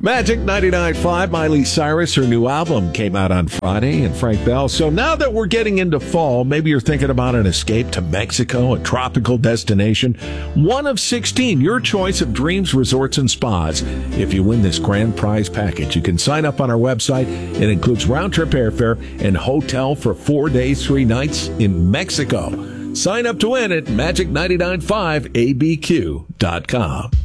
Magic 99.5, Miley Cyrus, her new album came out on Friday, and Frank Bell. So now that we're getting into fall, maybe you're thinking about an escape to Mexico, a tropical destination. One of 16, your choice of dreams, resorts, and spas. If you win this grand prize package, you can sign up on our website. It includes round-trip airfare and hotel for 4 days, 3 nights in Mexico. Sign up to win at magic995abq.com.